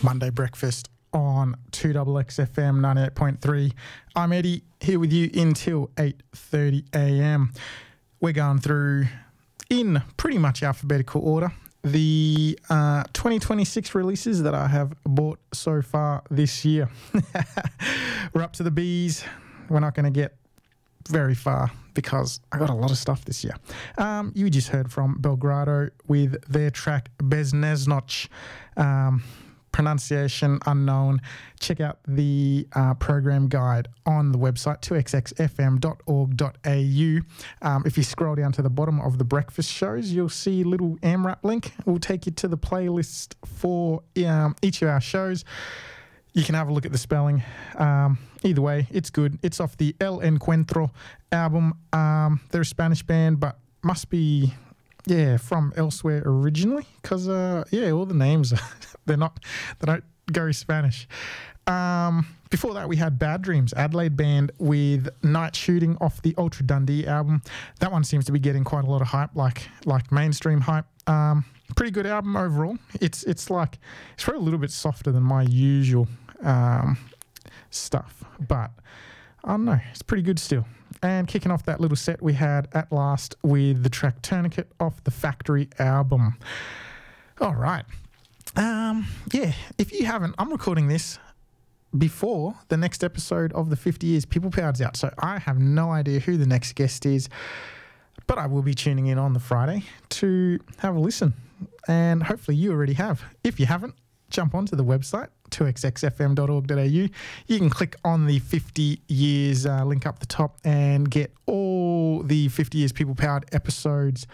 Monday Breakfast on 2XXFM 98.3. I'm Eddie, here with you until 8:30 a.m. We're going through, in pretty much alphabetical order, the 2026 releases that I have bought so far this year. We're up to the B's. We're not going to get very far because I got a lot of stuff this year. You just heard from Belgrado with their track Beznesnoch. Pronunciation unknown. Check out the program guide on the website 2xxfm.org.au. If you scroll down to the bottom of the breakfast shows, you'll see a little AMRAP link. It will take you to the playlist for each of our shows. You can have a look at the spelling. Either way, it's good. It's off the El Encuentro album. They're a Spanish band, but must be from elsewhere originally, because all the names they don't go Spanish. Before that, we had Bad Dreams, Adelaide band, with Night Shooting off the Ultra Dundee album. That one seems to be getting quite a lot of hype, like mainstream hype. Pretty good album overall. It's probably a little bit softer than my usual stuff, but I don't know, it's pretty good still. And kicking off that little set, we had At Last with the track Tourniquet off the Factory album. All right. If you haven't, I'm recording this before the next episode of the 50 Years People Power's out, so I have no idea who the next guest is, but I will be tuning in on the Friday to have a listen, and hopefully you already have. If you haven't, jump onto the website, 2xxfm.org.au. You can click on the 50 Years link up the top and get all the 50 Years People Powered episodes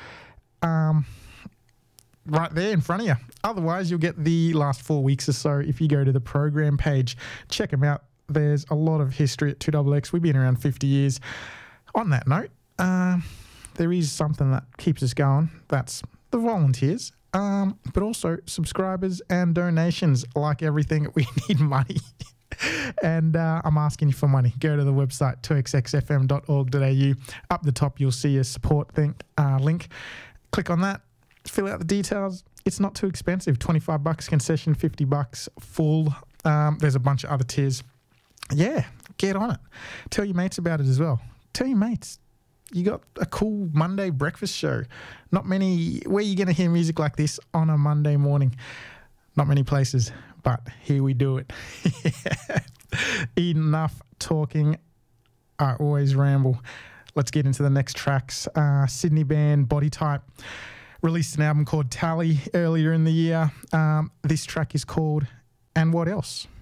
right there in front of you. Otherwise, you'll get the last 4 weeks or so if you go to the program page. Check them out. There's a lot of history at 2XX. We've been around 50 years. On that note, there is something that keeps us going. That's the volunteers. But also subscribers and donations. Like everything, we need money. And I'm asking you for money. Go to the website, 2xxfm.org.au. Up the top, you'll see a support link. Click on that. Fill out the details. It's not too expensive. $25 concession, $50 full. There's a bunch of other tiers. Yeah, get on it. Tell your mates about it as well. Tell your mates. You got a cool Monday breakfast show. Not many, where you going to hear music like this on a Monday morning? Not many places, but here we do it. Enough talking. I always ramble. Let's get into the next tracks. Sydney band Body Type released an album called Tally earlier in the year. This track is called And What Else?